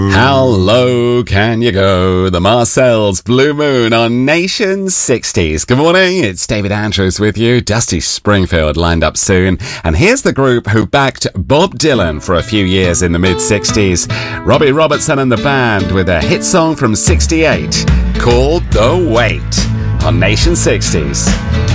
How low can you go? The Marcel's Blue Moon on Nation 60s. Good morning, it's David Andrews with you. Dusty Springfield lined up soon. And here's the group who backed Bob Dylan for a few years in the mid-60s. Robbie Robertson and the band with a hit song from 68 called The Wait on Nation 60s.